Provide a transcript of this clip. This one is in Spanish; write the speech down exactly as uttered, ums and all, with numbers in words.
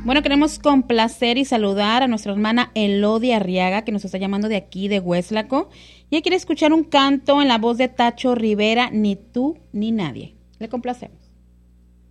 Bueno, queremos complacer y saludar a nuestra hermana Elodia Arriaga, que nos está llamando de aquí, de Hueslaco. Y ella quiere escuchar un canto en la voz de Tacho Rivera, Ni tú ni nadie. Le complacemos.